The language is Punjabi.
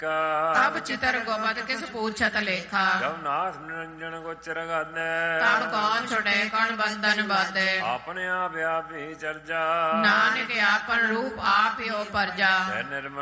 ਤਬ ਚਿਤਰ ਗੋਮਤ ਕਿਸ ਪੂਛਤ ਲੇਖਾ। ਜਵਨਾਥ ਨਿਰੰਜਨ ਗੋਚਰ ਗਾਦੇ। ਤਬ ਕੌਣ ਛੁਟੇ ਕਣ ਬੰਧਨ ਬਾਧੇ। ਆਪਣੇ ਆਪ ਆਪ ਹੀ ਚਰਜਾ। ਨਾਨਕ ਆਪਨ ਰੂਪ ਆਪ ਹੀ ਓ ਪਰਜਾ। ਨਿਰਮਲ